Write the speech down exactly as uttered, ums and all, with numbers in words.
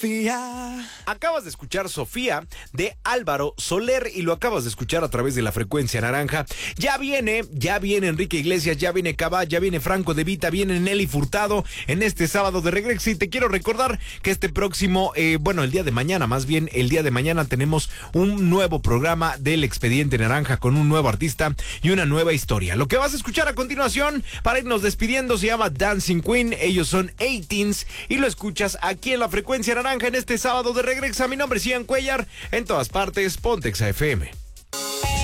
Sofía. Acabas de escuchar Sofía de Álvaro Soler y lo acabas de escuchar a través de la frecuencia naranja. Ya viene, ya viene Enrique Iglesias, ya viene Cabá, ya viene Franco De Vita, viene Nelly Furtado en este sábado de regreso. Y te quiero recordar que este próximo, eh, bueno, el día de mañana, más bien el día de mañana tenemos un nuevo programa del Expediente Naranja con un nuevo artista y una nueva historia. Lo que vas a escuchar a continuación para irnos despidiendo se llama Dancing Queen. Ellos son eighteens y lo escuchas aquí en la frecuencia naranja en este sábado de regreso. Mi nombre es Ian Cuellar, en todas partes, Pontex A F M.